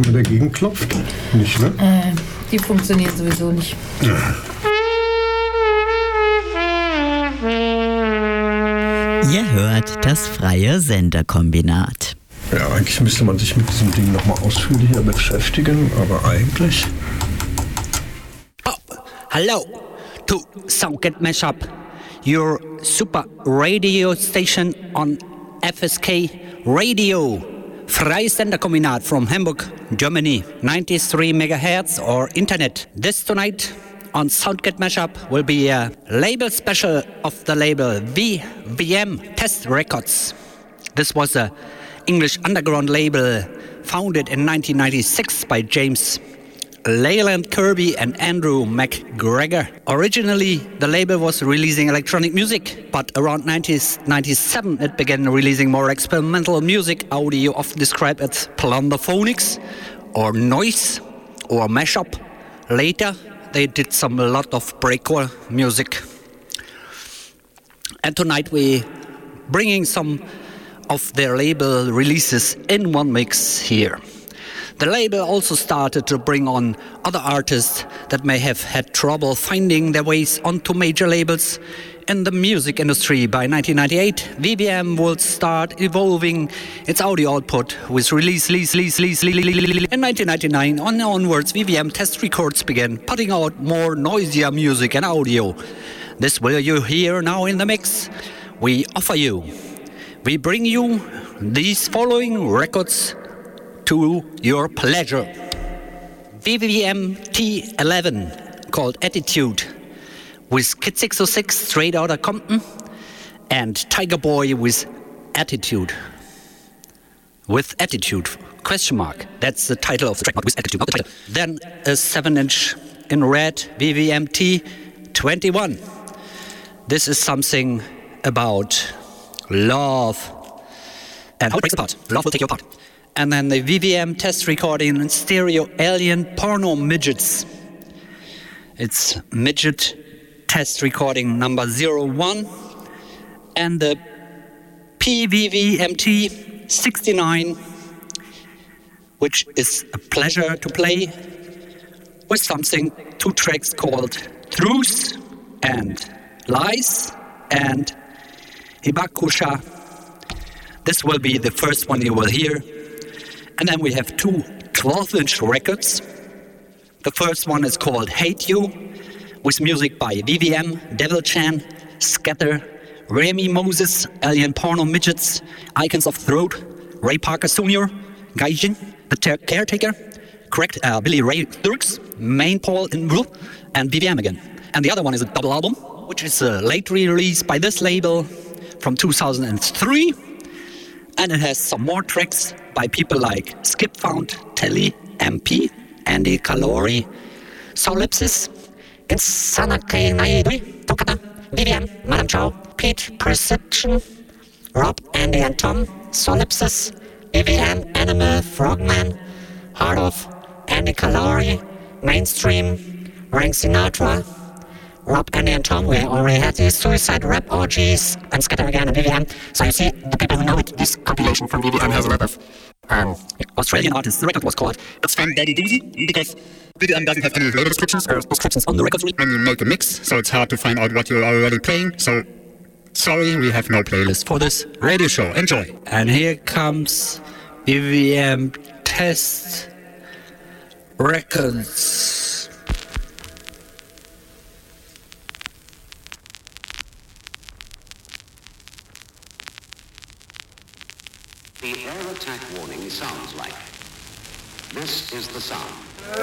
wenn man dagegen klopft? Nicht, ne? Die funktionieren sowieso nicht. Ihr hört das freie Senderkombinat. Ja, eigentlich müsste man sich mit diesem Ding nochmal ausführlicher beschäftigen, aber eigentlich... Oh, hello to Soundcat Mashup, your super radio station on FSK Radio. Freies Senderkombinat from Hamburg, Germany, 93 megahertz or internet. This tonight on Soundcat Mashup will be a label special of the label VVM Test Records. This was a English underground label founded in 1996 by James Leyland Kirby and Andrew McGregor. Originally, the label was releasing electronic music, but around 1997 it began releasing more experimental music, audio often described as plunderphonics or noise or mashup. Later, they did a lot of breakcore music. And tonight we bringing some of their label releases in one mix here. The label also started to bring on other artists that may have had trouble finding their ways onto major labels in the music industry. By 1998, VVM will start evolving its audio output with release. In 1999 onwards, VVM Test Records began putting out more noisier music and audio. This will you hear now in the mix. We bring you these following records to your pleasure. VVM T11 called Attitude with Kid 606 straight outta Compton and Tiger Boy with Attitude. With Attitude, question mark. That's the title of the track, not with Attitude, not the title. Then a 7-inch in red VVM T21. This is something about love and how it breaks apart. Love will take you apart. And then the VVM test recording in stereo Alien Porno Midgets. It's Midget test recording number 01. And the PVVMT 69, which is a pleasure to play with something, 2 tracks called Truth and Lies and Hibakusha. This will be the first one you will hear. And then we have 2 12-inch records. The first one is called Hate You, with music by VVM, Devil Chan, Scatter, Remy Moses, Alien Porno Midgets, Icons of Throat, Ray Parker Sr., Gaijin, The Caretaker, correct, Billy Ray Turks, Main Paul Inbru, and VVM again. And the other one is a double album, which is a late release by this label from 2003. And it has some more tracks by people like Skip Found, Telly, MP, Andy Calori, Solipsis, Insanake Naidri, Tokata, VVM, Madame Chow, Pete, Perception, Rob, Andy and Tom, Solipsis, VVM, Animal, Frogman, Heart of, Andy Calori, Mainstream, Rank Sinatra, Rob, Andy and Tom, we already had these Suicide Rap Orgies and Scatter again and VVM. So you see, the people who know it, this compilation from VVM has a lot of Australian artists. The record was called It's From Daddy Doozy, because VVM doesn't have any label descriptions or descriptions on the records. When you make a mix, so it's hard to find out what you're already playing. So, sorry, we have no playlist for this radio show. Enjoy. And here comes VVM Test Records. The air attack warning sounds like. This is the sound.